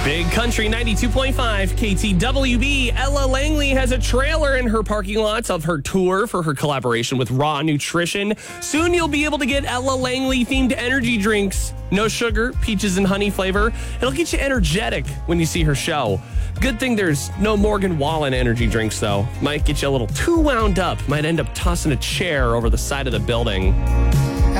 Big Country 92.5 KTWB. Ella Langley has a trailer in her parking lots of her tour for her collaboration with Raw Nutrition. Soon you'll be able to get Ella Langley themed energy drinks. No sugar, peaches and honey flavor. It'll get you energetic when you see her show. Good thing there's no Morgan Wallen energy drinks though. Might get you a little too wound up. Might end up tossing a chair over the side of the building.